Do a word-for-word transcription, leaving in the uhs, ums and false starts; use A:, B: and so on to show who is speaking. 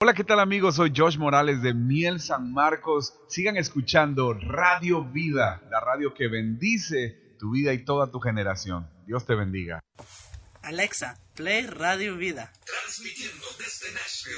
A: Hola, ¿qué tal amigos? Soy Josh Morales de Miel San Marcos. Sigan escuchando Radio Vida, la radio que bendice tu vida y toda tu generación. Dios te bendiga.
B: Alexa, play Radio Vida.
C: Transmitiendo desde Nashville,